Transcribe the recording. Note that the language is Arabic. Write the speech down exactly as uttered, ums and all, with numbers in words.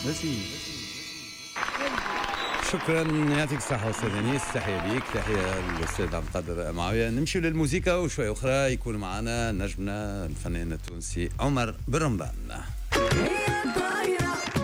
ماشي. شكرا، يعطيك الصحة أستاذ أنيس، تحية ليك، تحية للأستاذ عبد القادر معاوية. نمشي للموسيقى وشوية أخرى يكون معنا نجمنا الفنان التونسي عمر بن رمضان.